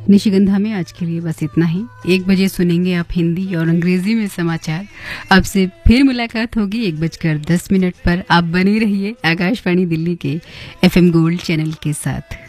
निशिगंधा में आज के लिए बस इतना ही। 1 बजे सुनेंगे आप हिंदी और अंग्रेजी में समाचार। आपसे फिर मुलाकात होगी 1:10 पर। आप बने रहिए आकाशवाणी दिल्ली के FM गोल्ड चैनल के साथ।